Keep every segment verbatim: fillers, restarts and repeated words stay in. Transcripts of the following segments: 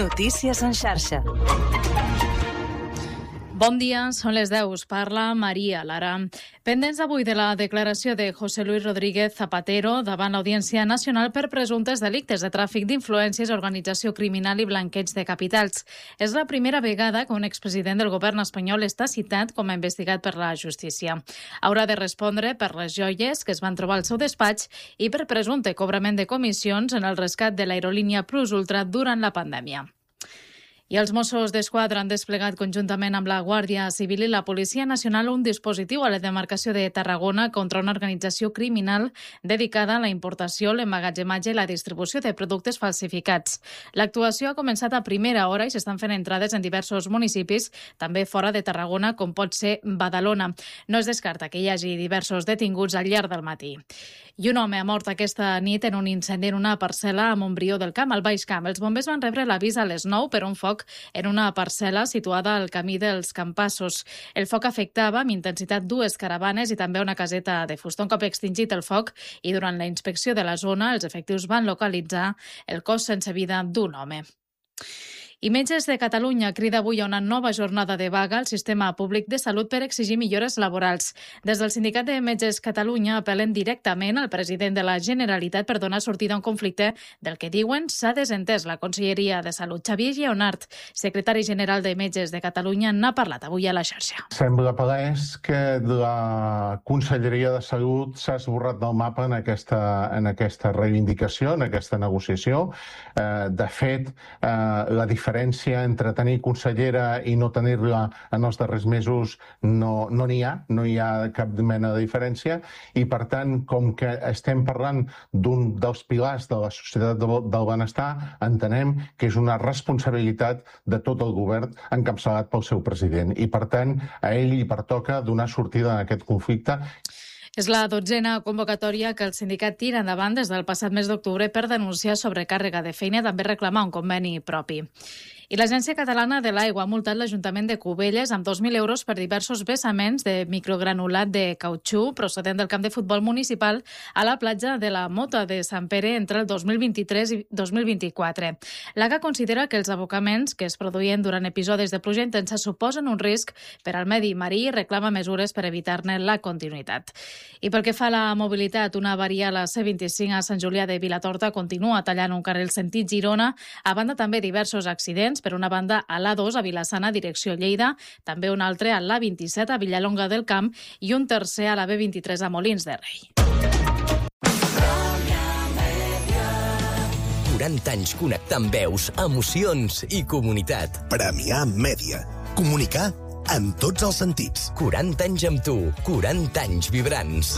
Notícies en xarxa. Bon dia, són les deu. Us parla Maria Lara. Pendents avui de la declaració de José Luis Rodríguez Zapatero davant l'Audiència Nacional per presumptes delictes de tràfic d'influències, organització criminal i blanqueig de capitals. És la primera vegada que un expresident del govern espanyol està citat com a investigat per la justícia. Haurà de respondre per les joies que es van trobar al seu despatx i per presumpte cobrament de comissions en el rescat de l'aerolínia Plus Ultra durant la pandèmia. I els Mossos d'Esquadra han desplegat conjuntament amb la Guàrdia Civil i la Policia Nacional un dispositiu a la demarcació de Tarragona contra una organització criminal dedicada a la importació, l'emmagatzematge i la distribució de productes falsificats. L'actuació ha començat a primera hora i s'estan fent entrades en diversos municipis, també fora de Tarragona, com pot ser Badalona. No es descarta que hi hagi diversos detinguts al llarg del matí. I un home ha mort aquesta nit en un incendi en una parcel·la a Montbrió del Camp, al Baix Camp. Els bombers van rebre l'avís a les nou per un foc en una parcel·la situada al camí dels Campassos. El foc afectava amb intensitat dues caravanes i també una caseta de fusta. Un cop extingit el foc i durant la inspecció de la zona, els efectius van localitzar el cos sense vida d'un home. I Metges de Catalunya crida avui a una nova jornada de vaga al sistema públic de salut per exigir millores laborals. Des del Sindicat de Metges Catalunya apel·len directament al president de la Generalitat per donar sortida a un conflicte del que diuen s'ha desentès la Conselleria de Salut. Xavier Lleonart, secretari general de Metges de Catalunya, n'ha parlat avui a la xarxa. Sembla palès que la Conselleria de Salut s'ha esborrat del mapa en aquesta, en aquesta reivindicació, en aquesta negociació. Eh, de fet, eh, la diferència diferència entre tenir consellera i no tenir-la en els darrers mesos no no n'hi ha, no hi ha cap mena de diferència i, per tant, com que estem parlant d'un dels pilars de la societat del benestar, entenem que és una responsabilitat de tot el govern encapçalat pel seu president i, per tant, a ell li pertoca donar sortida a aquest conflicte. És la dotzena convocatòria que el sindicat tira endavant des del passat mes d'octubre per denunciar sobrecàrrega de feina i també reclamar un conveni propi. I l'Agència Catalana de l'Aigua ha multat l'Ajuntament de Cubelles amb dos mil euros per diversos vessaments de microgranulat de cautxú procedent del camp de futbol municipal a la platja de la Mota de Sant Pere entre el dos mil vint-i-tres i dos mil vint-i-quatre. L'A C A considera que els abocaments que es produïen durant episodis de pluja intensa suposen un risc per al medi marí i reclama mesures per evitar-ne la continuïtat. I pel que fa a la mobilitat, una avaria a la C vint-i-cinc a Sant Julià de Vilatorta continua tallant un carril sentit Girona, a banda també diversos accidents, per una banda a l'A dos a Vilassana, direcció Lleida, també un altre a l'A vint-i-set a Villalonga del Camp i un tercer a la B vint-i-tres a Molins de Rei. quaranta anys connectant veus, emocions i comunitat. Premià Mèdia. Comunicar en tots els sentits. quaranta anys amb tu, quaranta anys vibrants.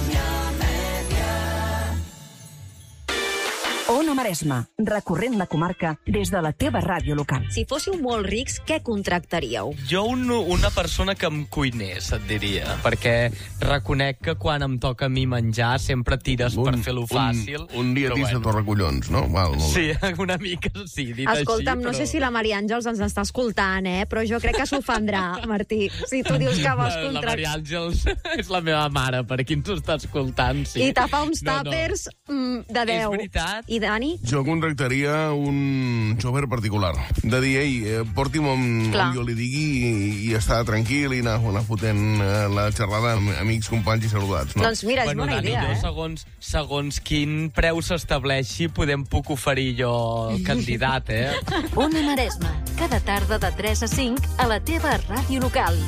Ona Maresma, recorrent la comarca des de la teva ràdio local. Si fóssiu molt rics, què contractaríeu? Jo un, una persona que em cuinés, et diria, perquè reconec que quan em toca a mi menjar sempre tires un, per fer-lo fàcil. Un, un dia bueno. de torracollons, no? Val, molt sí, una mica sí, dit Escolta'm, així, no però... sé si la Maria Àngels ens està escoltant, eh? Però jo crec que s'ofendrà, Martí, si tu dius que vols contractar. La Maria Àngels és la meva mare, per qui ens està escoltant, sí. I te fa uns no, tàpers no. de deu. És veritat. I Dani? Jo contractaria un xofer particular. De dir, ei, eh, porti'm on, on jo li digui i, i estar tranquil i anar, anar fotent eh, la xerrada amb amics, companys i saludats. No? Doncs mira, és bueno, bona Dani, idea, jo, eh? segons, segons quin preu s'estableixi, podem puc oferir jo candidat, eh? Ona Maresma, cada tarda de tres a cinc a la teva ràdio local.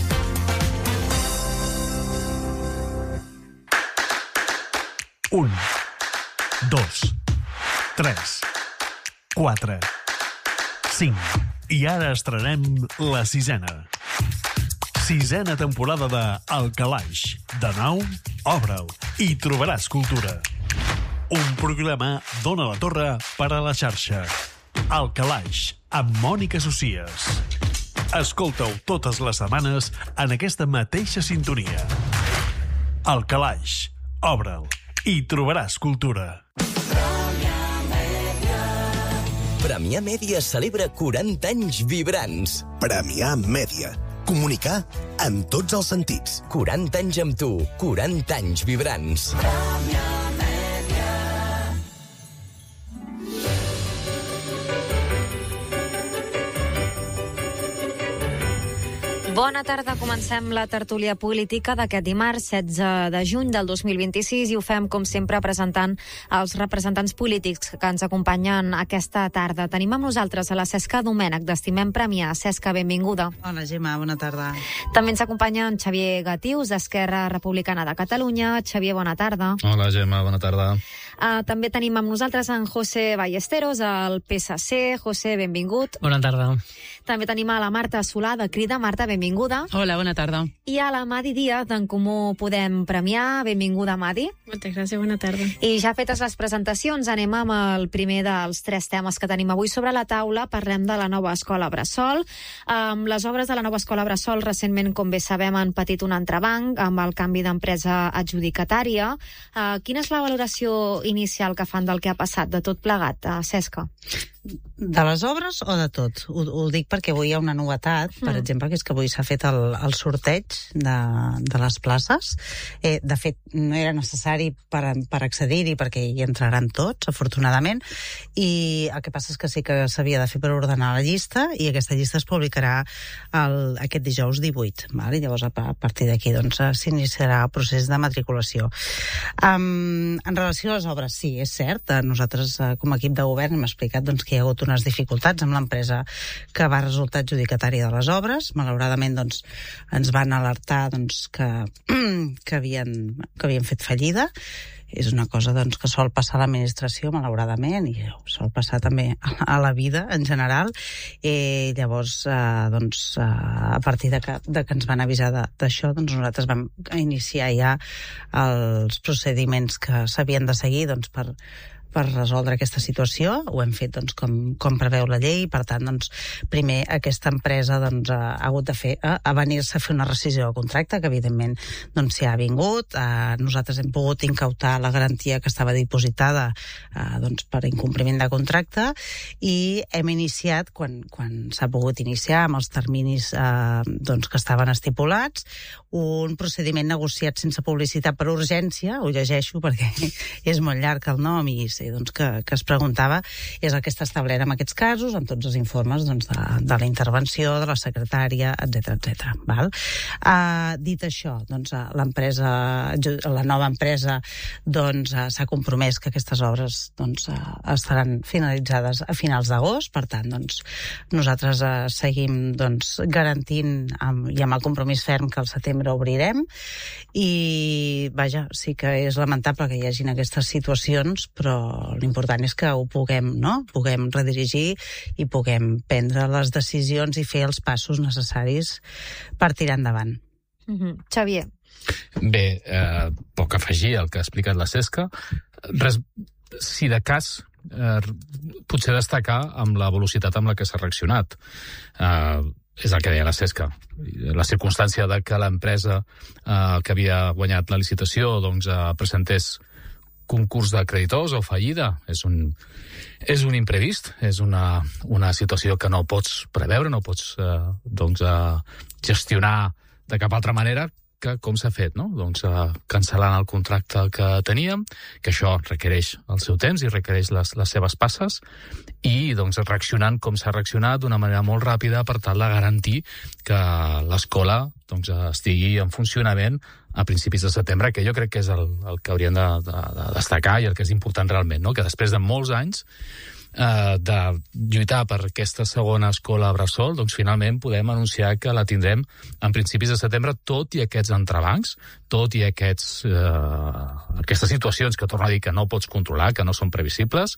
Un, dos, tres, quatre, cinc. I ara estrenem la sisena. Sisena temporada de El Calaix. De nou, obre'l i trobaràs cultura. Un programa d'Ona la Torre per a la xarxa. El Calaix, amb Mònica Socias. Escolta-ho totes les setmanes en aquesta mateixa sintonia. El Calaix, obre'l i trobaràs cultura. Premià Mèdia celebra quaranta anys vibrants. Premià Mèdia. Comunicar en tots els sentits. quaranta anys amb tu, quaranta anys vibrants. Bona tarda, comencem la tertúlia política d'aquest dimarts, setze de juny del dos mil vint-i-sis, i ho fem, com sempre, presentant els representants polítics que ens acompanyen aquesta tarda. Tenim amb nosaltres a la Cesca Domènech, d'Estimem Premià. Cesca, benvinguda. Hola, Gemma, bona tarda. També ens acompanya en Xavier Gatius, d'Esquerra Republicana de Catalunya. Xavier, bona tarda. Hola, Gemma, bona tarda. Uh, també tenim amb nosaltres en José Ballesteros, del P S C. José, benvingut. Bona tarda. També tenim a la Marta Solà, de Crida. Marta, benvinguda. Hola, bona tarda. I a la Madi Díaz, d'en Comú Podem Premià. Benvinguda, Madi. Moltes gràcies, bona tarda. I ja fetes les presentacions, anem amb el primer dels tres temes que tenim avui sobre la taula. Parlem de la nova escola Bressol. Um, les obres de la nova escola Bressol recentment, com bé sabem, han patit un entrebanc amb el canvi d'empresa adjudicatària. Uh, quina és la valoració inicial que fan del que ha passat, de tot plegat, uh, Cesca? De les obres o de tot? Ho, ho dic perquè avui hi ha una novetat, per mm. exemple, que és que avui s'ha fet el, el sorteig de, de les places. Eh, de fet, no era necessari per, per accedir-hi perquè hi entraran tots, afortunadament, i el que passa és que sí que s'havia de fer per ordenar la llista, i aquesta llista es publicarà el, aquest dijous divuit. Val? I llavors, a, a partir d'aquí, doncs, s'iniciarà el procés de matriculació. Um, en relació a les obres, sí, és cert, nosaltres, com a equip de govern, hem explicat doncs, que hi ha hagut unes dificultats amb l'empresa que va resultar adjudicatària de les obres. Malauradament, doncs, ens van alertar doncs, que, que, havien, que havien fet fallida. És una cosa doncs, que sol passar a l'administració, malauradament, i sol passar també a la vida en general. I llavors, eh, doncs, eh, a partir de que, de que ens van avisar d'això, doncs nosaltres vam iniciar ja els procediments que s'havien de seguir doncs, per per resoldre aquesta situació. Ho hem fet doncs, com, com preveu la llei, i per tant, doncs, primer aquesta empresa doncs, ha hagut de fer, a, a venir-se a fer una rescissió del contracte, que evidentment doncs, s'hi ha vingut. Eh, nosaltres hem pogut incautar la garantia que estava dipositada eh, doncs, per incompliment de contracte, i hem iniciat, quan, quan s'ha pogut iniciar amb els terminis eh, doncs, que estaven estipulats, un procediment negociat sense publicitat per urgència. Ho llegeixo perquè és molt llarg el nom i doncs, que, que es preguntava, és el que està establert en aquests casos, en tots els informes doncs, de, de la intervenció, de la secretària, etcètera etcètera. Val? Uh, dit això, doncs, l'empresa, la nova empresa doncs, uh, s'ha compromès que aquestes obres doncs, uh, estaran finalitzades a finals d'agost. Per tant, doncs, nosaltres uh, seguim doncs, garantint amb, i amb el compromís ferm que al setembre obrirem, i vaja, sí que és lamentable que hi hagin aquestes situacions, però l'important és que ho puguem, no? puguem redirigir i puguem prendre les decisions i fer els passos necessaris per tirar endavant. Mm-hmm. Xavier. Bé, eh, poc afegir al que ha explicat la Cesca. Res, si de cas, eh, potser destacar amb la velocitat amb la que s'ha reaccionat. Eh, és el que deia la Cesca. La circumstància de que l'empresa eh, que havia guanyat la licitació doncs, eh, presentés concurs de creditors o fallida. És un, és un imprevist, és una, una situació que no pots preveure, no pots eh, doncs, eh, gestionar de cap altra manera que com s'ha fet, no? Doncs eh, cancel·lant el contracte que teníem, que això requereix el seu temps i requereix les, les seves passes, i doncs reaccionant com s'ha reaccionat d'una manera molt ràpida per tal de garantir que l'escola doncs, estigui en funcionament a principis de setembre, que jo crec que és el, el que hauríem de, de, de destacar i el que és important realment, no? Que després de molts anys eh, de lluitar per aquesta segona escola Bressol, doncs finalment podem anunciar que la tindrem en principis de setembre, tot i aquests entrebancs, tot i aquests, eh, aquestes situacions que torno a dir que no pots controlar, que no són previsibles,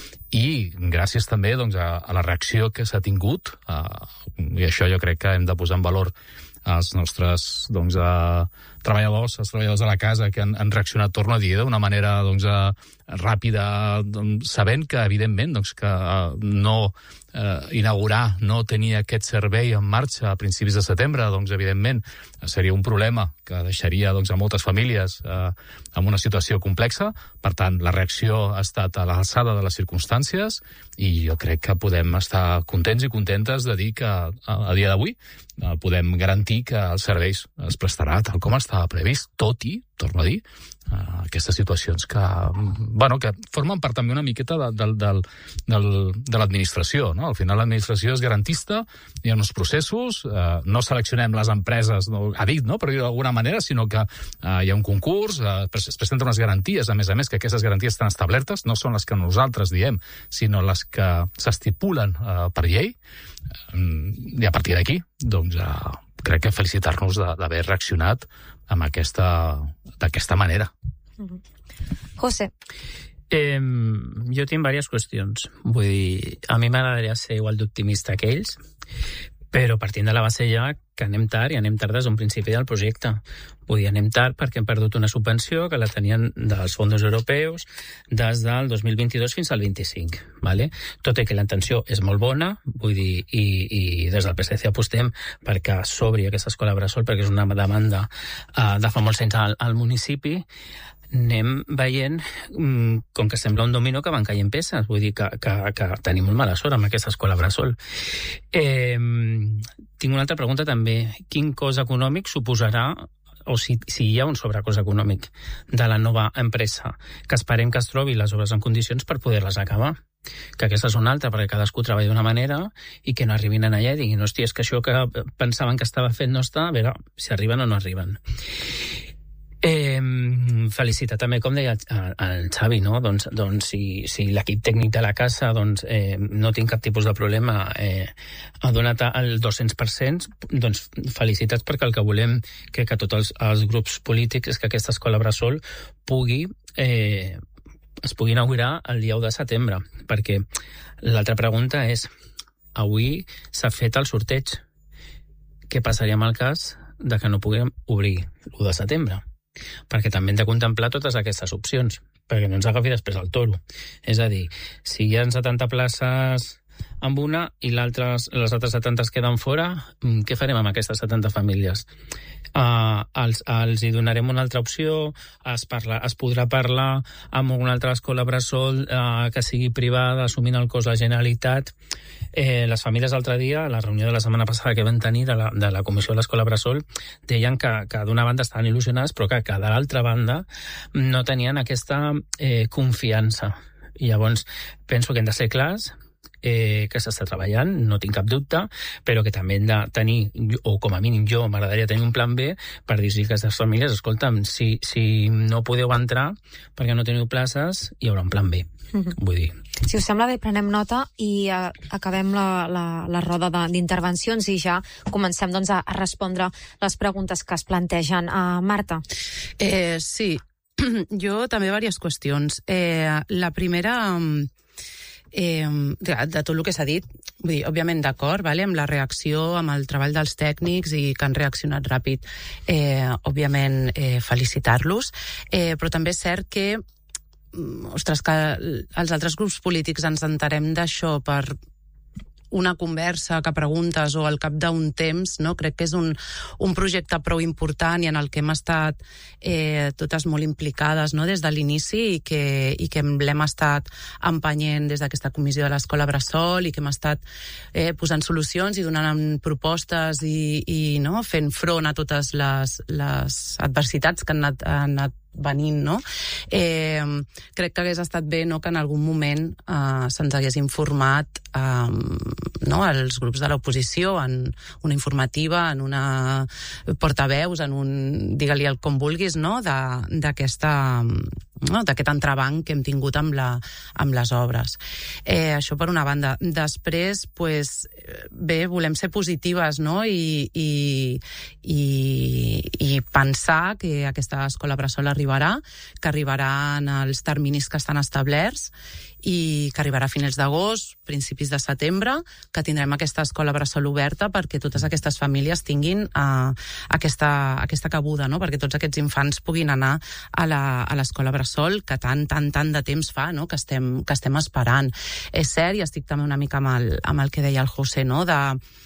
i gràcies també doncs, a, a la reacció que s'ha tingut, eh, i això jo crec que hem de posar en valor els nostres doncs, eh, treballadors, els treballadors de la casa que han, han reaccionat, torno a dir, d'una manera doncs, eh, ràpida, doncs, sabent que, evidentment, doncs, que eh, no eh, inaugurar, no tenir aquest servei en marxa a principis de setembre, doncs, evidentment, seria un problema que deixaria doncs, a moltes famílies eh, en una situació complexa. Per tant, la reacció ha estat a l'alçada de les circumstàncies i jo crec que podem estar contents i contentes de dir que a, a dia d'avui eh, podem garantir que els serveis es prestarà tal com està estava previst, tot i, torno a dir, uh, aquestes situacions que, bueno, que formen part també una miqueta de, de, de, de, de l'administració, no? Al final l'administració és garantista, hi ha uns processos, uh, no seleccionem les empreses, no, a dit, no?, per dir d'alguna manera, sinó que uh, hi ha un concurs, uh, es presenten unes garanties, a més a més, que aquestes garanties estan establertes, no són les que nosaltres diem, sinó les que s'estipulen uh, per llei, uh, i a partir d'aquí, doncs, uh, crec que felicitar-nos d'haver reaccionat amb aquesta, d'aquesta manera. José. Eh, jo tinc diverses qüestions. Vull dir, a mi m'agradaria ser igual d'optimista que ells, però partint de la base ja que anem tard, i anem tard des d'un principi del projecte. Vull dir, anem tard perquè hem perdut una subvenció que la tenien dels fons europeus des del dos mil vint-i-dos fins al vint-i-cinc. Vale? Tot i que la intenció és molt bona, vull dir, i, i des del P S C apostem perquè s'obri aquesta escola bressol, perquè és una demanda uh, de fa molts anys al, al municipi, anem veient um, com que sembla un dominó que van caient peces. Vull dir que, que, que tenim molt mala sort amb aquesta escola bressol. Eh, tinc una altra pregunta també. Quin cost econòmic suposarà, o si, si hi ha un sobrecost econòmic de la nova empresa, que esperem que es trobi les obres en condicions per poder-les acabar? Que aquesta és una altra, perquè cadascú treballa d'una manera i que no arribin allà i diguin, hòstia, és que això que pensaven que estava fet no està, a veure si arriben o no arriben. Eh, felicitar també, com deia el Xavi, no? Doncs, doncs si, si l'equip tècnic de la casa doncs, eh, no tinc cap tipus de problema, eh, ha donat el dos-cents per cent, doncs felicitats, perquè el que volem, crec que tots els, els grups polítics, és que aquesta escola bressol pugui, eh, es pugui inaugurar el dia u de setembre, perquè l'altra pregunta és, avui s'ha fet el sorteig, què passaria amb el cas de que no puguem obrir l'u de setembre? Perquè també hem de contemplar totes aquestes opcions, perquè no ens agafi després el toro. És a dir, si hi ha setanta places amb una i les altres setanta es queden fora, què farem amb aquestes setanta famílies? Uh, els, els hi donarem una altra opció, es, parla, es podrà parlar amb una altra escola bressol uh, que sigui privada, assumint el cost de la Generalitat. Eh, les famílies l'altre dia, a la reunió de la setmana passada que vam tenir de la, de la Comissió de l'Escola Bressol, deien que, que d'una banda estaven il·lusionades, però que, que de l'altra banda no tenien aquesta eh, confiança. I llavors penso que hem de ser clars, Eh, que s'està treballant, no tinc cap dubte, però que també hem de tenir, o com a mínim jo m'agradaria tenir un plan B per dir a aquestes famílies, escolta'm, si, si no podeu entrar perquè no teniu places, hi haurà un plan B. Mm-hmm. Vull dir... Si us sembla bé, prenem nota i uh, acabem la, la, la roda d'intervencions i ja comencem doncs, a, a respondre les preguntes que es plantegen. Uh, Marta. Eh, sí, jo també diverses qüestions. Eh, la primera... Eh, de, de tot el que s'ha dit, vull dir, òbviament d'acord, vale, amb la reacció, amb el treball dels tècnics i que han reaccionat ràpid, eh, òbviament eh, felicitar-los, eh, però també és cert que, ostres, que els altres grups polítics ens enterem d'això per una conversa que preguntes o al cap d'un temps, no? Crec que és un, un projecte prou important i en el que hem estat eh, totes molt implicades, no? Des de l'inici i que, i que l'hem estat empenyent des d'aquesta comissió de l'Escola Bressol i que hem estat eh, posant solucions i donant propostes i, i no? Fent front a totes les, les adversitats que han anat, han anat venint, no? Eh, crec que hagués estat bé, no?, que en algun moment eh, se'ns hagués informat eh, no?, als grups de l'oposició, en una informativa, en una portaveus, en un, digue-li el com vulguis, no?, d'aquesta... no? d'aquest entrebanc que hem tingut amb, la, amb les obres. Eh, això per una banda. Després, pues, bé, volem ser positives, no? I, i, i, i pensar que aquesta escola bressol arribarà, que arribarà en els terminis que estan establerts i que arribarà a finals d'agost, principis de setembre, que tindrem aquesta escola bressol oberta perquè totes aquestes famílies tinguin uh, aquesta, aquesta cabuda, no? Perquè tots aquests infants puguin anar a l'escola bressol que tant, tant, tant de temps fa, no? que, estem, que estem esperant. És cert, i estic també una mica amb el, amb el que deia el José, no? de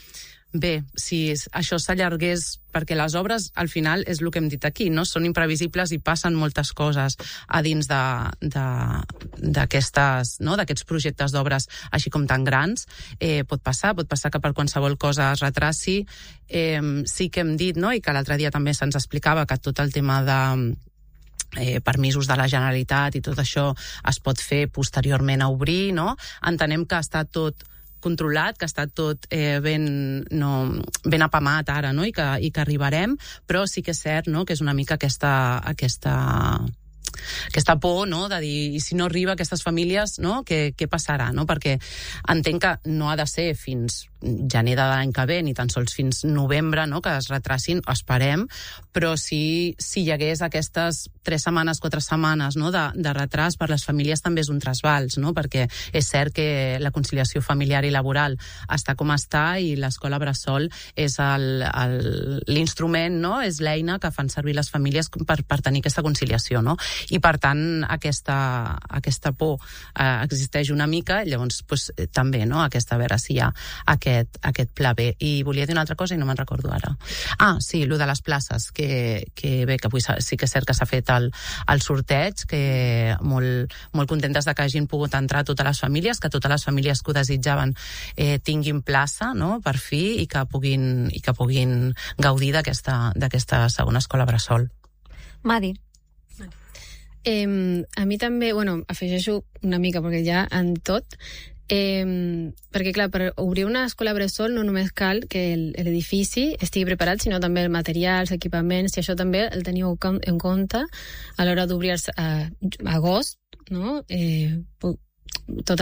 bé, si això s'allargués, perquè les obres, al final, és el que hem dit aquí, no? Són imprevisibles i passen moltes coses a dins d'aquestes, no? d'aquests projectes d'obres així com tan grans. Eh, pot passar, pot passar que per qualsevol cosa es retraci. Eh, sí que hem dit, no? I que l'altre dia també se'ns explicava que tot el tema de Eh, permisos de la Generalitat i tot això es pot fer posteriorment a obrir, no? Entenem que està tot controlat, que està tot eh, ben, no, ben apamat ara, no? I que, i que arribarem, però sí que és cert, no? Que és una mica aquesta, aquesta, aquesta por, no? De dir, i si no arriba a aquestes famílies, no? Què, què passarà, no? Perquè entenc que no ha de ser fins gener de l'any que ve, ni tan sols fins novembre, no? Que es retracin, esperem, però si, si hi hagués aquestes tres setmanes, quatre setmanes, no? de, de retras per les famílies també és un trasbals, no? Perquè és cert que la conciliació familiar i laboral està com està i l'escola Bressol és l'instrument, no? És l'eina que fan servir les famílies per, per tenir aquesta conciliació, no? I per tant aquesta, aquesta por eh, existeix una mica, llavors pues, eh, també, no? Aquesta, a veure si hi ha aquest Aquest, aquest pla B. I volia dir una altra cosa i no me'n recordo ara. Ah, sí, el de les places, que, que bé, que avui sí que és cert que s'ha fet el, el sorteig, que molt, molt contentes de que hagin pogut entrar totes les famílies, que totes les famílies que ho desitjaven eh, tinguin plaça, no?, per fi, i que puguin, i que puguin gaudir d'aquesta d'aquesta segona escola Bressol. Madi. Eh, a mi també, bueno, afegeixo una mica, perquè ja en tot, Eh, perquè clar, per obrir una escola Bressol no només cal que l'edifici estigui preparat, sinó també el material, els equipaments, i això també el teniu en compte a l'hora d'obrir a agost, no? Eh, tot